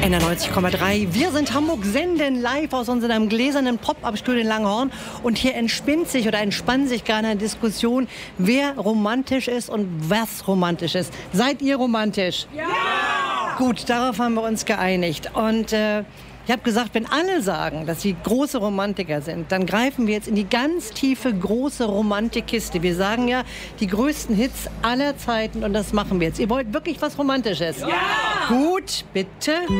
91,3. Wir sind Hamburg, senden live aus unserem gläsernen Pop-Up-Studio in Langhorn. Und hier entspinnt sich oder entspannt sich gerade eine Diskussion, wer romantisch ist und was romantisch ist. Seid ihr romantisch? Ja! Gut, darauf haben wir uns geeinigt. Und ich habe gesagt, wenn alle sagen, dass sie große Romantiker sind, dann greifen wir jetzt in die ganz tiefe, große Romantikkiste. Wir sagen ja, die größten Hits aller Zeiten, und das machen wir jetzt. Ihr wollt wirklich was Romantisches? Ja! Gut, bitte.